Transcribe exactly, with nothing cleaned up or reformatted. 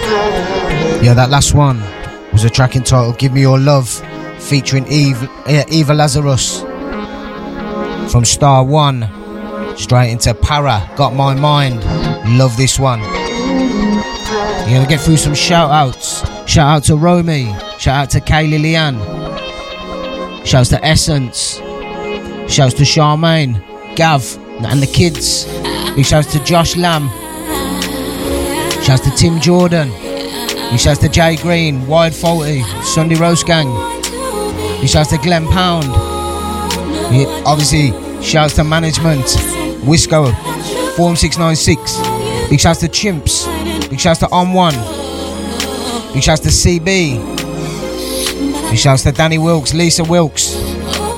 Yeah, that last one was a track entitled Give Me Your Love, featuring Eve, uh, Eva Lazarus from Star One. Straight into Para, Got My Mind. Love this one. You're gonna get through some shout outs. Shout out to Romy. Shout out to Kaylee Leanne. Shouts to Essence. Shouts to Charmaine, Gav, and the kids. Big shouts to Josh Lamb. Shouts to Tim Jordan. Big shouts to Jay Green, Wild Faulty, Sunday Roast Gang. Big shouts to Glenn Pound. He, obviously, shouts to management, Wisco, Form six nine six. Big shouts to Chimps. Big shouts to On One. Big shouts to C B. Big shouts to Danny Wilkes, Lisa Wilkes.